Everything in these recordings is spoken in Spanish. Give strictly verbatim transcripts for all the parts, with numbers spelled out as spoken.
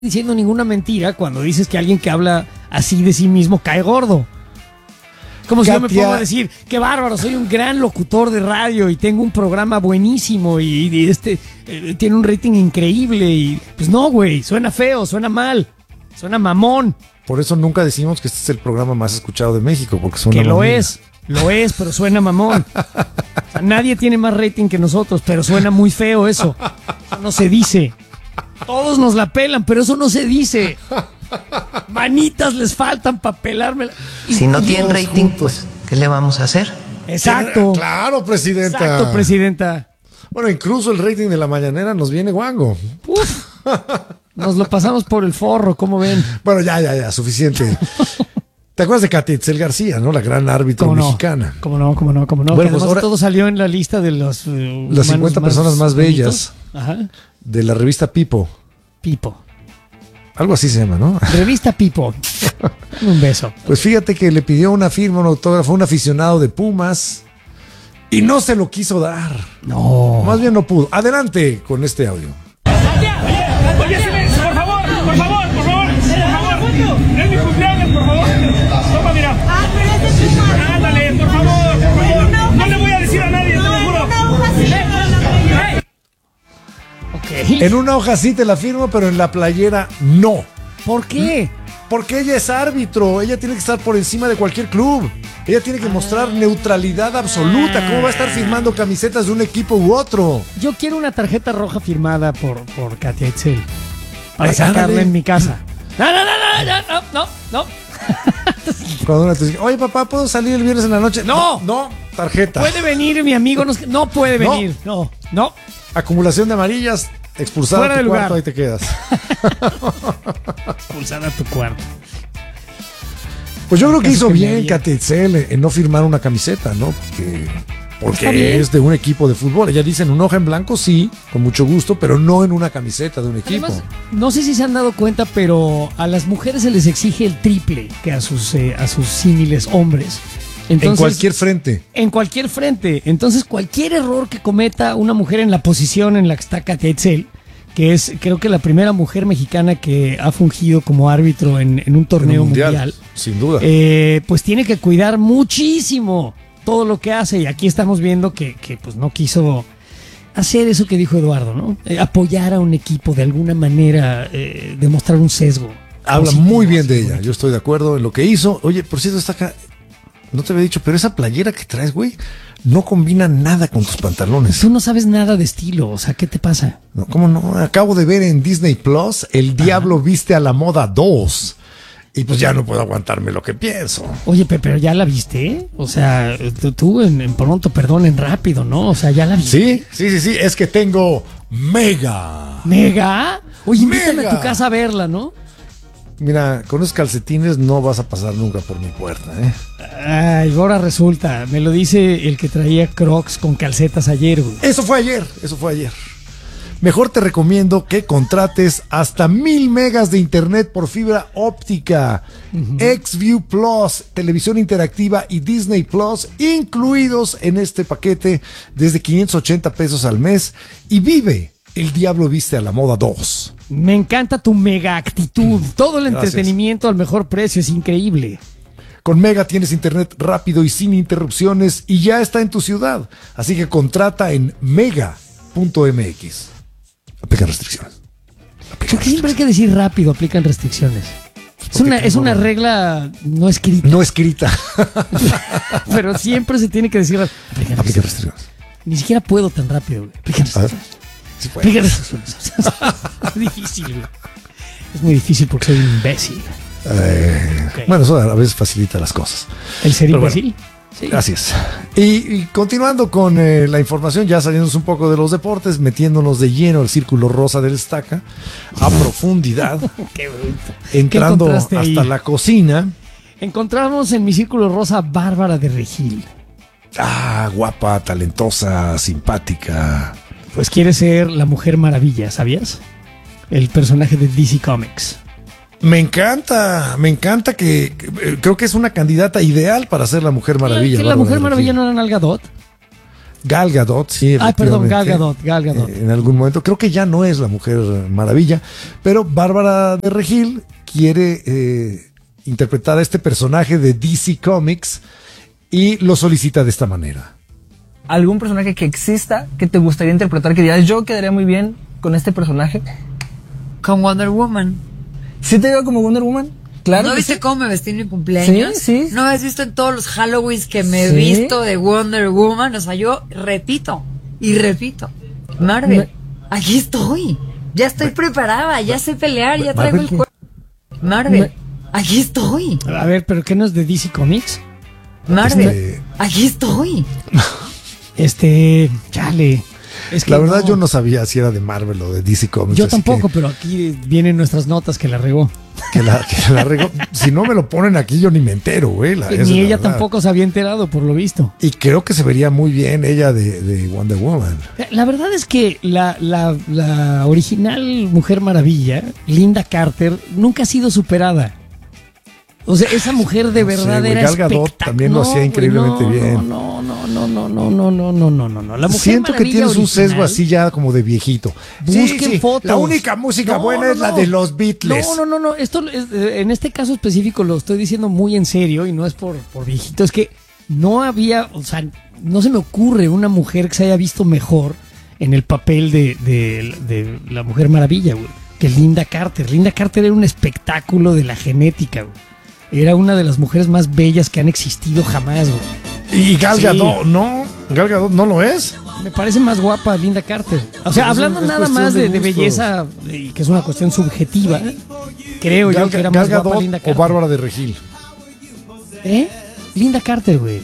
diciendo ninguna mentira cuando dices que alguien que habla así de sí mismo cae gordo. Como si yo me pongo a decir, qué bárbaro, soy un gran locutor de radio y tengo un programa buenísimo y, y este eh, tiene un rating increíble y pues no, güey, suena feo, suena mal, suena mamón. Por eso nunca decimos que este es el programa más escuchado de México, porque suena que lo mamón. es, lo es, pero suena mamón. O sea, nadie tiene más rating que nosotros, pero suena muy feo eso. Eso no se dice. Todos nos la pelan, pero eso no se dice. Manitas les faltan para pelármela. Si no tienen rating, pues, ¿qué le vamos a hacer? Exacto. Claro, presidenta. Exacto, presidenta. Bueno, incluso el rating de la mañanera nos viene guango. Uf, nos lo pasamos por el forro, ¿cómo ven? Bueno, ya, ya, ya, suficiente. ¿Te acuerdas de Katia Itzel García, no? La gran árbitro ¿Cómo no? mexicana. ¿Cómo no? ¿Cómo no? ¿Cómo no? Bueno, Que pues además ahora- todo salió en la lista de los uh, Las cincuenta humanos personas más bellas. bonitos. Ajá. De la revista Pipo. Pipo. Algo así se llama, ¿no? Revista Pipo. Un beso. Pues fíjate que le pidió una firma, un autógrafo a un aficionado de Pumas y no se lo quiso dar. No. Más bien no pudo. Adelante con este audio. Oye, silencio, por favor, por favor, por favor, por favor. Es mi cumpleaños, por favor. Toma, mira. Ah, pero ese es un Ándale, por favor, por favor. No le voy a decir a nadie, te lo juro. Ok. En una hoja sí te la firmo, pero en la playera no. ¿Por qué? Porque ella es árbitro, ella tiene que estar por encima de cualquier club. Ella tiene que mostrar neutralidad absoluta. ¿Cómo va a estar firmando camisetas de un equipo u otro? Yo quiero una tarjeta roja firmada por, por Katia Itzel. Para Ay, sacarla ándale. en mi casa. No, no, no, no, no, no, no, no. Cuando una te dice, oye papá, ¿puedo salir el viernes en la noche? No. no, tarjeta. Puede venir mi amigo, no, no puede No. venir. No, no. Acumulación de amarillas, expulsada Fuera a tu de lugar. cuarto, ahí te quedas. Expulsar a tu cuarto. Pues yo creo que Caso hizo que me bien haría. Katia Itzel en no firmar una camiseta, ¿no? Porque, porque Está bien. es de un equipo de fútbol. Ella dice en una hoja en blanco, sí, con mucho gusto, pero no en una camiseta de un equipo. Además, no sé si se han dado cuenta, pero a las mujeres se les exige el triple que a sus, eh, a sus símiles hombres. en cualquier frente. En cualquier frente. Entonces, cualquier error que cometa una mujer en la posición en la que está Katia Itzel, que es creo que la primera mujer mexicana que ha fungido como árbitro en, en un torneo En un mundial, Sin duda. eh, pues tiene que cuidar muchísimo todo lo que hace. Y aquí estamos viendo que, que pues no quiso hacer eso que dijo Eduardo, ¿no? Eh, apoyar a un equipo de alguna manera, eh, demostrar un sesgo. Habla positivo muy bien hacia de un ella. equipo. Yo estoy de acuerdo en lo que hizo. Oye, por cierto, está acá. No te había dicho, pero esa playera que traes, güey, no combina nada con tus pantalones. Tú no sabes nada de estilo, o sea, ¿qué te pasa? No, ¿cómo no? Acabo de ver en Disney Plus El Diablo Viste a la Moda dos. Y pues ya no puedo aguantarme lo que pienso. Oye, pe- pero ya la viste, ¿eh? O sea, tú, tú en, en pronto, perdón, en rápido, ¿no? O sea, ya la viste. Sí, sí, sí, sí. Es que tengo Mega. ¿Mega? Oye, invítame Mega. a tu casa a verla, ¿no? Mira, con esos calcetines no vas a pasar nunca por mi puerta, ¿eh? Ay, ahora resulta, me lo dice el que traía Crocs con calcetas ayer, güey. Eso fue ayer, eso fue ayer. Mejor te recomiendo que contrates hasta mil megas de internet por fibra óptica, Xview Plus, televisión interactiva y Disney Plus incluidos en este paquete desde quinientos ochenta pesos al mes y vive El Diablo Viste a la Moda dos. Me encanta tu mega actitud. Todo el Gracias. entretenimiento al mejor precio es increíble. Con Mega tienes internet rápido y sin interrupciones y ya está en tu ciudad. Así que contrata en mega punto m x. Aplican restricciones. Aplican Porque siempre hay que decir rápido, aplican restricciones. Es una, es una regla no escrita, No escrita. pero siempre se tiene que decir rápido. Aplican Aplican restricciones. restricciones. Ni siquiera puedo tan rápido, güey. Aplican A ver. restricciones. Sí puede. Aplican restricciones. Es difícil, güey. Es muy difícil porque soy un imbécil. Eh, Ok. Bueno, eso a veces facilita las cosas. ¿El ser Pero bueno. imbécil? Sí. Así es. Y, y continuando con eh, la información, ya saliéndonos un poco de los deportes, metiéndonos de lleno al círculo rosa del estaca, a profundidad, Qué bruto. entrando ¿Qué hasta encontraste ahí? la cocina. Encontramos en mi círculo rosa Bárbara de Regil. Ah, guapa, talentosa, simpática. Pues quiere ser la Mujer Maravilla, ¿sabías? El personaje de D C Comics. Me encanta, me encanta que, que, eh, creo que es una candidata ideal para ser la Mujer Maravilla. ¿Que la Bárbara Mujer de Maravilla Regil. no era Nalgadot? Gal Gadot, sí. Ay, perdón, Gal Gadot, Gal Gadot. Eh, en algún momento, creo que ya no es la Mujer Maravilla, pero Bárbara de Regil quiere eh, interpretar a este personaje de D C Comics y lo solicita de esta manera. ¿Algún personaje que exista que te gustaría interpretar, que digas, yo quedaría muy bien con este personaje? Con Wonder Woman. ¿Sí te veo como Wonder Woman? Claro. ¿No viste sí. cómo me vestí en mi cumpleaños? Sí, sí. ¿No has visto en todos los Halloweens que me he ¿Sí? visto de Wonder Woman? O sea, yo repito y repito. Marvel, me... aquí estoy. Ya estoy me... preparada, ya sé pelear, ya traigo Marvel, el cuerpo. Marvel, me... aquí estoy. A ver, ¿pero qué no es de D C Comics? Marvel, este... aquí estoy. Este, chale. Es que la verdad no. yo no sabía si era de Marvel o de D C Comics. Yo tampoco, que, pero aquí vienen nuestras notas que la regó. Que la, que la regó. Si no me lo ponen aquí yo ni me entero, güey. La, ni ella tampoco se había enterado, por lo visto. Y creo que se vería muy bien ella de, de Wonder Woman. La verdad es que la, la, la original Mujer Maravilla, Linda Carter, nunca ha sido superada. O sea, esa mujer de verdad sí, era Gal Gadot también lo hacía increíblemente no, bien. No, no, no, no, no, no, no, no, no, no, no. La Mujer Siento que tienes original, un sesgo así ya como de viejito. Busquen sí, sí. fotos. La única música no, buena no, es la no. de los Beatles. No, no, no, no. Esto es, en este caso específico lo estoy diciendo muy en serio y no es por, por viejito. Es que no había, o sea, no se me ocurre una mujer que se haya visto mejor en el papel de, de, de la Mujer Maravilla, güey, que Linda Carter. Linda Carter era un espectáculo de la genética, güey. Era una de las mujeres más bellas que han existido jamás, güey. Y Gal Gadot, sí. no, Gal Gadot no lo es. Me parece más guapa Linda Carter. O sea, es hablando un, nada más de, de, de belleza, y que es una cuestión subjetiva, creo Gal, yo que era Gal más Gadot guapa Linda Carter. O Bárbara de Regil. ¿Eh? Linda Carter, güey.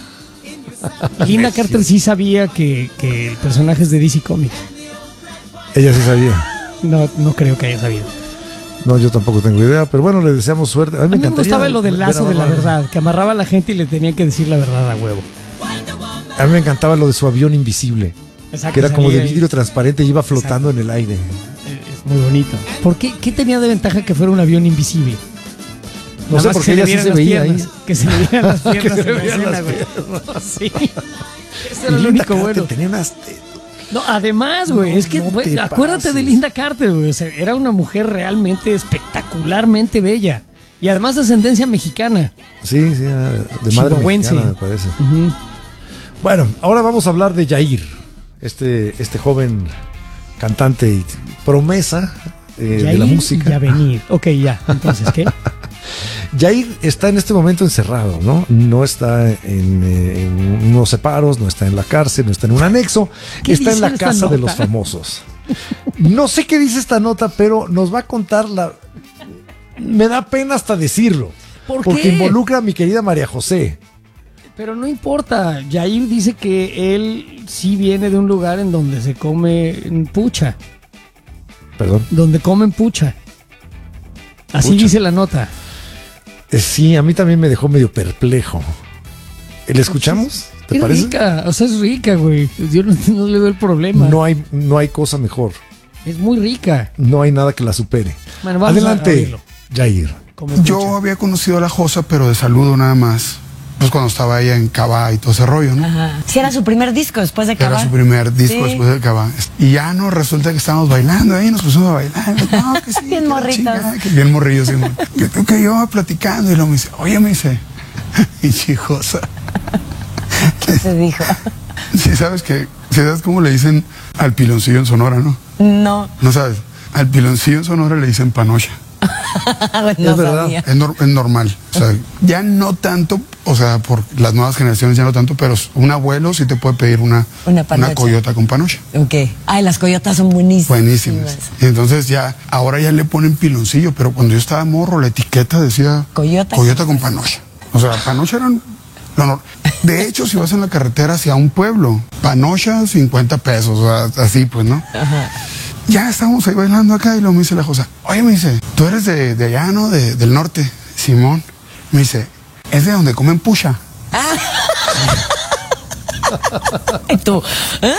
Linda Carter sí sabía que, que el personaje es de D C Comics. Ella sí sabía. No, no creo que haya sabido. No, yo tampoco tengo idea, pero bueno, le deseamos suerte. A mí me, a mí me gustaba lo del lazo de la verdad, que amarraba a la gente y le tenían que decir la verdad a huevo. A mí me encantaba lo de su avión invisible. Exacto, que era como de vidrio ahí. transparente y iba flotando Exacto. en el aire. Es muy bonito. ¿Por qué? ¿Qué tenía de ventaja que fuera un avión invisible? No Nada sé, porque ella sí se veía ahí. Que se le vieran las piernas en la escena, güey. Sí. Ese era lo único bueno. Tenía unas... No, además, güey, no, es que, no wey, acuérdate pases. de Linda Carter, güey, o sea, era una mujer realmente espectacularmente bella y además de ascendencia mexicana. Sí, sí, de madre mexicana, me parece. Uh-huh. Bueno, ahora vamos a hablar de Yair, este, este joven cantante y promesa eh, de la música. Ya venir. Ok, ya, entonces, ¿qué? Yair está en este momento encerrado, ¿no? No está en, eh, en unos separos, no está en la cárcel, no está en un anexo, está en la casa de los famosos. No sé qué dice esta nota, pero nos va a contar la... Me da pena hasta decirlo. ¿Por porque qué? Involucra a mi querida María José. Pero no importa, Yair dice que él sí viene de un lugar en donde se come pucha. ¿Perdón? Donde comen pucha. Así pucha. Dice la nota. Sí, a mí también me dejó medio perplejo. ¿Le escuchamos? ¿Te es parece? rica, o sea, es rica, güey. Yo no, no le veo el problema. No hay, no hay cosa mejor. Es muy rica. No hay nada que la supere. Bueno, adelante, Yair. Yo había conocido a la Josa, pero de saludo nada más. Pues cuando estaba ella en Cabá y todo ese rollo, ¿no? Ajá. Sí, era su primer disco después de Cabá. Era su primer disco sí. después de Cabá. Y ya no, resulta que estábamos bailando ahí, nos pusimos a bailar. No, que sí, bien morritos. Chingada, que bien morrillos, sí, que tú que yo platicando. Y luego me dice, oye, me dice, y chijosa. ¿Qué se dijo? Sí, sabes que, ¿sí sabes cómo le dicen al piloncillo en Sonora, no? No. No sabes. Al piloncillo en Sonora le dicen panocha. no es verdad, es, nor es normal. O sea, ya no tanto, o sea, por las nuevas generaciones ya no tanto, pero un abuelo sí te puede pedir una, una, una coyota con panocha. Ok. Ay, las coyotas son buenísimas. Buenísimas. Y entonces ya, ahora ya le ponen piloncillo, pero cuando yo estaba morro, la etiqueta decía coyota, coyota con panocha. O sea, panocha eran... No, de hecho, si vas en la carretera hacia un pueblo, panocha, cincuenta pesos, o sea, así pues, ¿no? Ajá. Ya estábamos ahí bailando acá y luego me dice la Josa, oye, me dice, tú eres de, de allá, ¿no? De, del norte, Simón. Me dice, es de donde comen pucha. Ah. ¿Y tú? ¿Eh?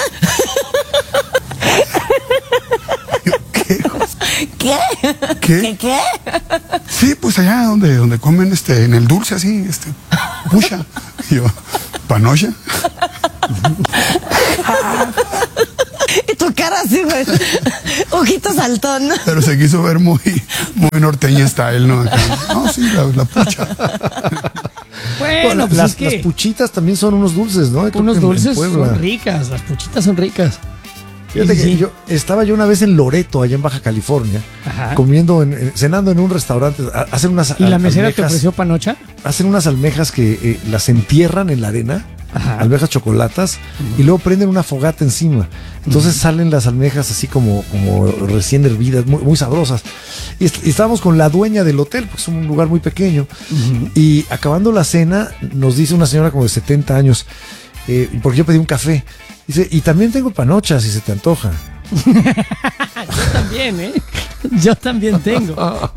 Yo, ¿qué? ¿Qué? ¿Qué? ¿Qué? ¿Qué? Sí, pues allá donde, donde comen este, en el dulce así, este, pucha. Y yo, ¿panocha? Y tu cara así, güey. Ojito saltón, ¿no? Pero se quiso ver muy, muy norteña style, ¿no? No, sí, la, la pucha. Bueno, pues las, es que las puchitas también son unos dulces, ¿no? Creo unos que en- en dulces Puebla. son ricas, las puchitas son ricas. Fíjate Sí, que sí. yo estaba yo una vez en Loreto, allá en Baja California, Ajá. comiendo, en- en- cenando en un restaurante. ha- Hacen unas ¿Y la al- mesera te almejas- ofreció panocha? Hacen unas almejas que eh, las entierran en la arena, Ajá. almejas chocolatas, y luego prenden una fogata encima. Entonces salen las almejas así como, como recién hervidas, muy, muy sabrosas. Y, est- y estábamos con la dueña del hotel, pues es un lugar muy pequeño. Y acabando la cena, nos dice una señora como de setenta años, eh, porque yo pedí un café. Dice, y también tengo panochas si se te antoja. Yo también, ¿eh? Yo también tengo.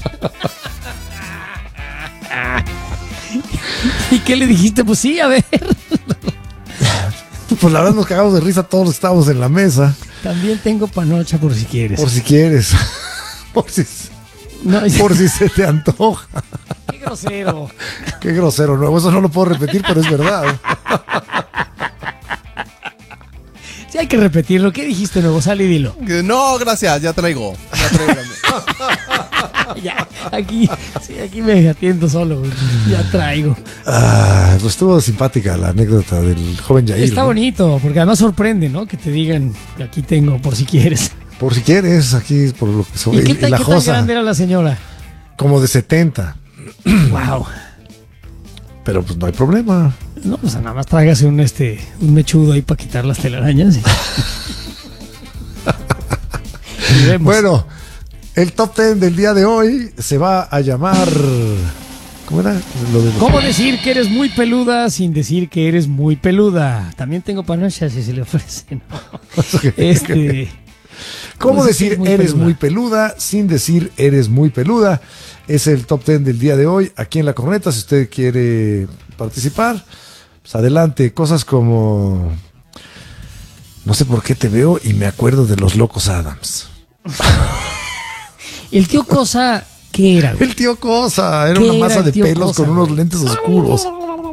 ¿Y qué le dijiste? Pues sí, a ver. Pues la verdad nos cagamos de risa todos los que estábamos en la mesa. También tengo panocha por si quieres. Por si quieres. Por si, No, por si se te antoja. qué grosero. Qué grosero, nuevo. Eso no lo puedo repetir, pero es verdad. Sí, hay que repetirlo. ¿Qué dijiste, nuevo? Sal y dilo. No, gracias, ya traigo. Ya traigo. Ya, aquí, sí, aquí me atiendo solo, güey. Ya traigo. Ah, pues estuvo simpática la anécdota del joven Yair. Está ¿no? bonito, porque además sorprende, ¿no? Que te digan que aquí tengo, por si quieres. Por si quieres, aquí por lo que sobre ¿Y qué, tan- la qué tan josa, grande era la señora? como de setenta. Wow. Pero pues no hay problema. No, pues nada más tráigase un este un mechudo ahí para quitar las telarañas. Y, y vemos. Bueno, el top ten del día de hoy se va a llamar. ¿Cómo era? Lo de los- ¿Cómo decir que eres muy peluda sin decir que eres muy peluda? También tengo panochas si se le ofrecen. Este. ¿Cómo ¿Cómo decir muy eres peluda? muy peluda sin decir eres muy peluda? Es el top ten del día de hoy aquí en La Corneta. Si usted quiere participar, pues adelante. Cosas como... No sé por qué te veo y me acuerdo de los Locos Adams. El tío Cosa, ¿qué era? güey? El tío Cosa, era ¿Qué una era masa el de tío pelos Cosa, con unos güey? lentes oscuros.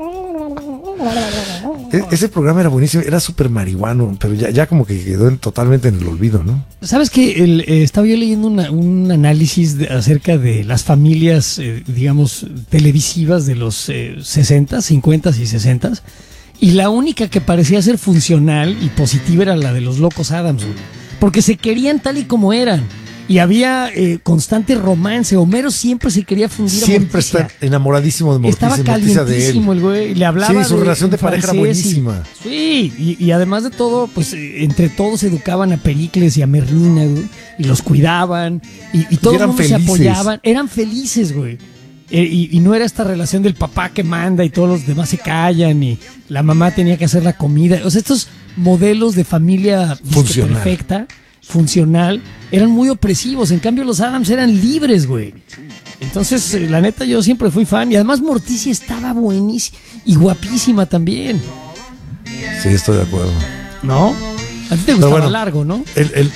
E- ese programa era buenísimo, era súper marihuano, pero ya, ya como que quedó en- totalmente en el olvido, ¿no? ¿Sabes que el, eh, estaba yo leyendo una- un análisis de- acerca de las familias, eh, digamos, televisivas de los eh, sesenta, cincuenta y sesenta? Y la única que parecía ser funcional y positiva era la de los Locos Adams, güey. Porque se querían tal y como eran. Y había eh, constante romance. Homero siempre se quería fundir a Siempre Morticia. está enamoradísimo de Morticia, Estaba Morticia de él. calientísimo el güey. Le hablaba Sí, su de- relación de en pareja era francés y- buenísima. sí, y, y además de todo, pues eh, entre todos educaban a Pericles y a Merlina, güey, y los cuidaban. Y, y todo Y el eran mundo se felices. apoyaban. Eran felices, güey. Eh, y, y no era esta relación del papá que manda y todos los demás se callan y la mamá tenía que hacer la comida. O sea, estos modelos de familia disque Funcional. perfecta, funcional, eran muy opresivos. En cambio, los Adams eran libres, güey. Entonces, eh, la neta, yo siempre fui fan. Y además, Morticia estaba buenísima y guapísima también. Sí, estoy de acuerdo. ¿No? A ti te Pero gustaba bueno, largo, ¿no? El, el-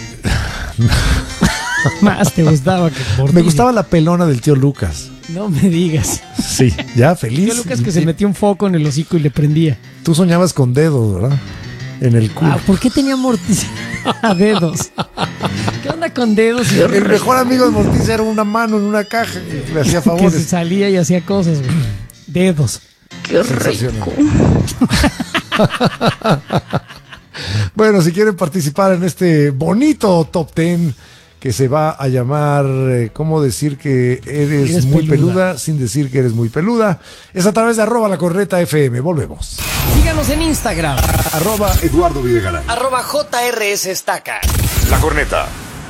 Más te gustaba que Morticia. me gustaba la pelona del tío Lucas. No me digas. Sí, ya feliz. Yo Lucas que se metió un foco en el hocico y le prendía. Tú soñabas con dedos, ¿verdad? En el culo. Ah, ¿por qué tenía Morticia a dedos? ¿Qué onda con dedos? Y El mejor amigo de Morticia era una mano en una caja que le hacía que se favores. salía y hacía cosas, güey. Dedos. Sensacional. Bueno, si quieren participar en este bonito top ten que se va a llamar eh, ¿cómo decir que eres, Eres muy peluda. peluda sin decir que eres muy peluda? Es a través de arroba la corneta F M. Volvemos. Síganos en Instagram. Arroba Eduardo Videgaray. Arroba J R S Estaca. La corneta.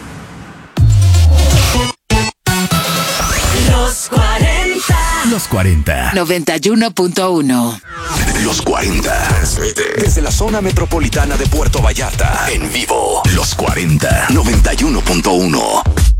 Los cuarenta. Los cuarenta. noventa y uno punto uno. Los cuarenta. Transmite desde la zona metropolitana de Puerto Vallarta. En vivo. Los cuarenta. noventa y uno punto uno.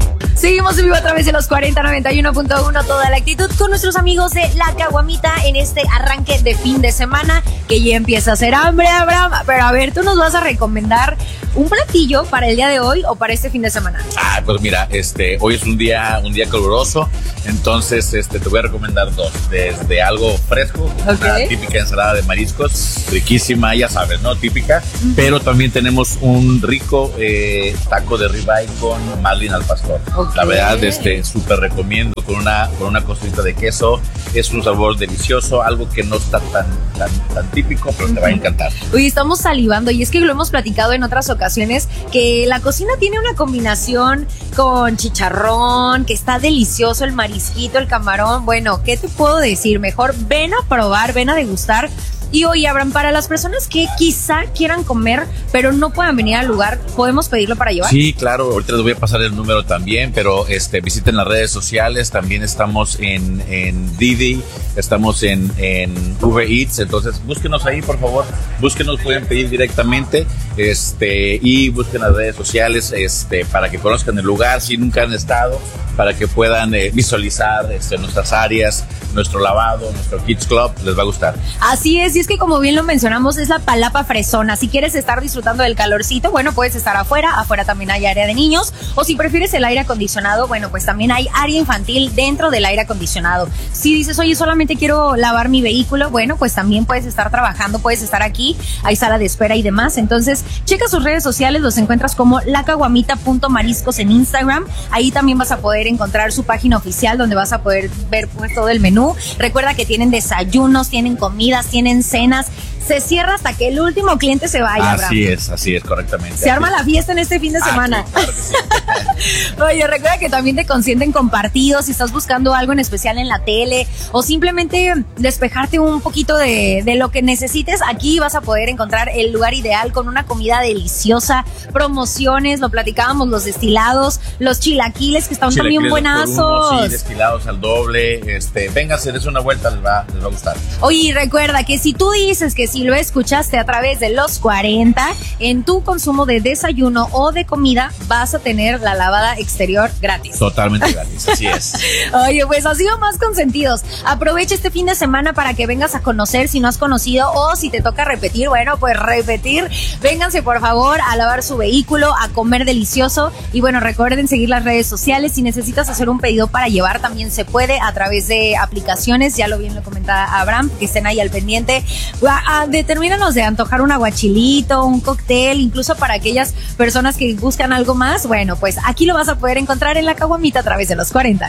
Seguimos en vivo a través de los cuarenta noventa y uno punto uno, toda la actitud con nuestros amigos de La Caguamita en este arranque de fin de semana que ya empieza a hacer hambre, Abraham. Pero a ver, tú nos vas a recomendar un platillo para el día de hoy o para este fin de semana. Ah, pues mira, este, hoy es un día, un día caluroso, entonces este, te voy a recomendar dos, desde algo fresco, okay. Una típica ensalada de mariscos, riquísima, ya sabes, ¿no? Típica, uh-huh. Pero también tenemos un rico eh, taco de ribeye con marlin al pastor. Okay. La verdad, este, súper recomiendo con una, con una cosita de queso, es un sabor delicioso, algo que no está tan, tan, tan típico, pero uh-huh. Te va a encantar. Uy, estamos salivando y es que lo hemos platicado en otras ocasiones, que la cocina tiene una combinación con chicharrón, que está delicioso el marisquito, el camarón. Bueno, ¿qué te puedo decir? Mejor ven a probar, ven a degustar. Y oye, Abraham, para las personas que quizá quieran comer, pero no puedan venir al lugar, ¿podemos pedirlo para llevar? Sí, claro, ahorita les voy a pasar el número también, pero este, visiten las redes sociales, también estamos en, en Didi, estamos en, en Uber Eats, entonces búsquenos ahí, por favor, búsquenos, pueden pedir directamente, este, y busquen las redes sociales, este, para que conozcan el lugar, si nunca han estado, para que puedan eh, visualizar este, nuestras áreas, nuestro lavado, nuestro Kids Club, les va a gustar. Así es, y es que como bien lo mencionamos, es la palapa fresona. Si quieres estar disfrutando del calorcito, bueno, puedes estar afuera, afuera también hay área de niños, o si prefieres el aire acondicionado, bueno, pues también hay área infantil dentro del aire acondicionado. Si dices, oye, solamente quiero lavar mi vehículo, bueno, pues también puedes estar trabajando, puedes estar aquí, hay sala de espera y demás. Entonces, checa sus redes sociales, los encuentras como lacaguamita punto mariscos en Instagram, ahí también vas a poder encontrar su página oficial donde vas a poder ver pues todo el menú. Recuerda que tienen desayunos, tienen comidas, tienen cenas. Se cierra hasta que el último cliente se vaya. Así Abraham. es, así es, correctamente. Se arma la fiesta en este fin de ah, semana. Claro que sí. Oye, recuerda que también te consienten con partidos si estás buscando algo en especial en la tele o simplemente despejarte un poquito de, de lo que necesites. Aquí vas a poder encontrar el lugar ideal con una comida deliciosa, promociones, lo platicábamos, los destilados, los chilaquiles que están chilaquiles también buenazos. Uno, sí, destilados al doble. Este, vénganse, des una vuelta, les va, les va a gustar. Oye, recuerda que si tú dices que si lo escuchaste a través de los cuarenta, en tu consumo de desayuno o de comida vas a tener la lavada exterior gratis. Totalmente gratis, así es. Oye, pues así o más consentidos. Aprovecha este fin de semana para que vengas a conocer si no has conocido o si te toca repetir, bueno, pues repetir. Vénganse por favor a lavar su vehículo, a comer delicioso y bueno, recuerden seguir las redes sociales. Si necesitas hacer un pedido para llevar también se puede a través de aplicaciones, ya lo bien lo comentaba Abraham, que estén ahí al pendiente. Determínanos de antojar un aguachilito, un cóctel, incluso para aquellas personas que buscan algo más, bueno, pues aquí lo vas a poder encontrar en La Caguamita a través de los cuarenta.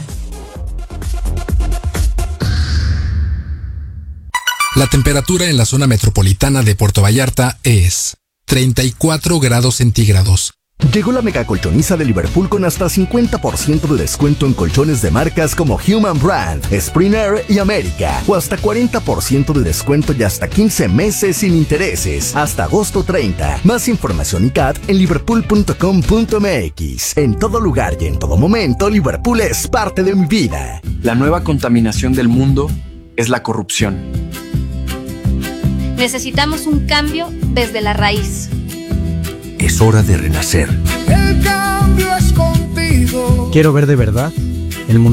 La temperatura en la zona metropolitana de Puerto Vallarta es treinta y cuatro grados centígrados. Llegó la mega colchoniza de Liverpool con hasta cincuenta por ciento de descuento en colchones de marcas como Human Brand, Springer y América, o hasta cuarenta por ciento de descuento y hasta quince meses sin intereses, hasta agosto treinta. Más información y C A T en liverpool punto com punto m x. En todo lugar y en todo momento, Liverpool es parte de mi vida. La nueva contaminación del mundo es la corrupción. Necesitamos un cambio desde la raíz. Es hora de renacer. El cambio es contigo. Quiero ver de verdad el mundo.